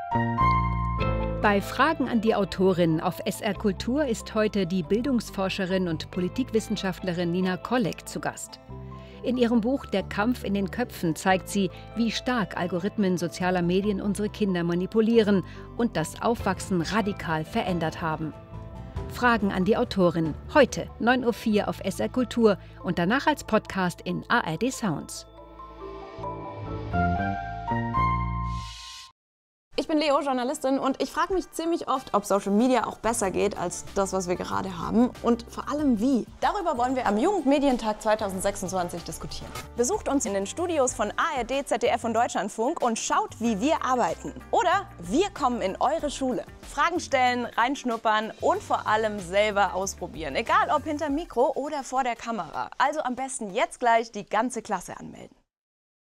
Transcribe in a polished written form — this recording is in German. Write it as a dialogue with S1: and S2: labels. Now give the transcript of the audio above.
S1: Bei Fragen an die Autorin auf SR Kultur ist heute die Bildungsforscherin und Politikwissenschaftlerin Nina Kolleg zu Gast. In ihrem Buch »Der Kampf in den Köpfen« zeigt sie, wie stark Algorithmen sozialer Medien unsere Kinder manipulieren und das Aufwachsen radikal verändert haben. Fragen an die Autorin, heute 9:04 Uhr auf SR Kultur und danach als Podcast in ARD Sounds.
S2: Ich bin Leo, Journalistin, und ich frage mich ziemlich oft, ob Social Media auch besser geht als das, was wir gerade haben, und vor allem wie. Darüber wollen wir am Jugendmedientag 2026 diskutieren. Besucht uns in den Studios von ARD, ZDF und Deutschlandfunk und schaut, wie wir arbeiten. Oder wir kommen in eure Schule. Fragen stellen, reinschnuppern und vor allem selber ausprobieren. Egal ob hinter Mikro oder vor der Kamera. Also am besten jetzt gleich die ganze Klasse anmelden.